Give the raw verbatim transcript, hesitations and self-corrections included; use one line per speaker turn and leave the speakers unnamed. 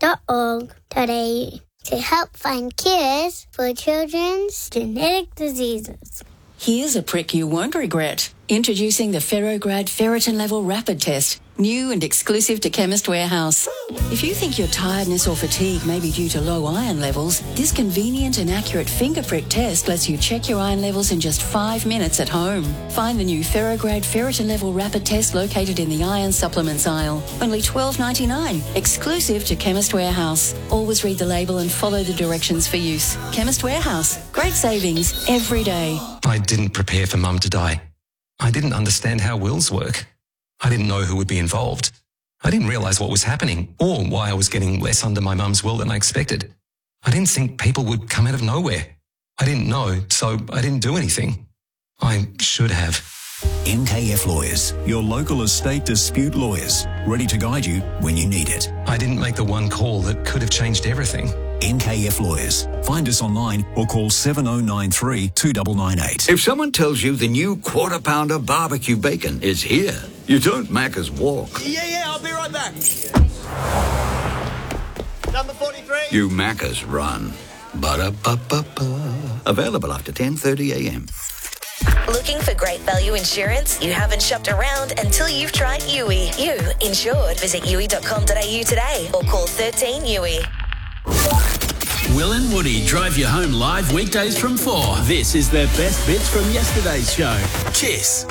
dot org dot a u to help find cures for children's genetic diseases.
Here's a prick you won't regret. Introducing the Ferrograd Ferritin Level Rapid Test, new and exclusive to Chemist Warehouse. If you think your tiredness or fatigue may be due to low iron levels, this convenient and accurate finger prick test lets you check your iron levels in just five minutes at home. Find the new Ferrograd Ferritin Level Rapid Test located in the iron supplements aisle. Only twelve ninety-nine, exclusive to Chemist Warehouse. Always read the label and follow the directions for use. Chemist Warehouse, great savings every day.
I didn't prepare for Mum to die. I didn't understand how wills work. I didn't know who would be involved. I didn't realise what was happening or why I was getting less under my mum's will than I expected. I didn't think people would come out of nowhere. I didn't know, so I didn't do anything. I should have.
M K F Lawyers, your local estate dispute lawyers, ready to guide you when you need it.
I didn't make the one call that could have changed everything.
M K F Lawyers. Find us online or call seven oh nine three, two nine nine eight.
If someone tells you the new Quarter Pounder barbecue bacon is here, you don't Macca's walk.
Yeah, yeah, I'll be right back. Number forty-three.
You Macca's run. Ba-da-ba-ba-ba. Available after ten thirty a.m.
Looking for great value insurance? You haven't shopped around until you've tried U I. You insured. Visit U I dot com dot a u today or call thirteen U I.
Will and Woody drive you home live weekdays from four. This is their best bits from yesterday's show. Kiss.